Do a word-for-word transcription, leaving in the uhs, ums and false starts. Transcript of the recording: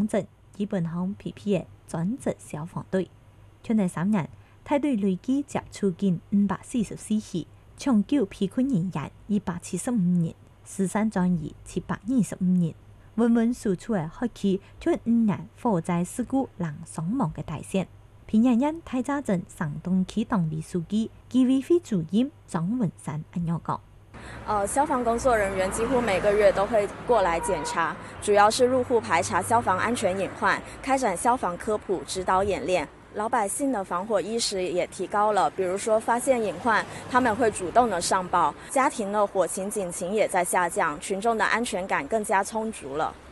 乡镇基本上配备的专职消防队。去年三年，梯队累计接触近五百四十四起，抢救被困人员二百七十五人，疏散转移七百二十五人。稳稳输出的黑旗，却五年火灾事故人伤亡嘅大线。平阳县太查镇上东区党委书记、纪委会主任张文山安样讲。 呃，消防工作人员几乎每个月都会过来检查，主要是入户排查消防安全隐患，开展消防科普指导演练。老百姓的防火意识也提高了，比如说发现隐患，他们会主动的上报，家庭的火情警情也在下降，群众的安全感更加充足了。